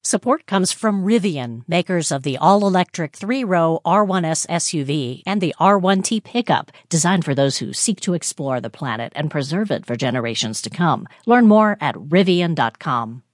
Support comes from Rivian, makers of the all-electric 3-row R1S SUV and the R1T pickup, designed for those who seek to explore the planet and preserve it for generations to come. Learn more at Rivian.com.